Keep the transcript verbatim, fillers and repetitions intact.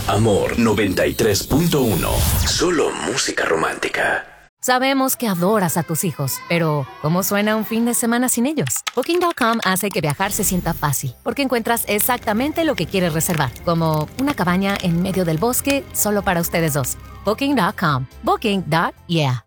Amor noventa y tres punto uno. Solo música romántica. Sabemos que adoras a tus hijos, pero ¿cómo suena un fin de semana sin ellos? Booking punto com hace que viajar se sienta fácil, porque encuentras exactamente lo que quieres reservar, como una cabaña en medio del bosque solo para ustedes dos. Booking punto com. Booking. Yeah.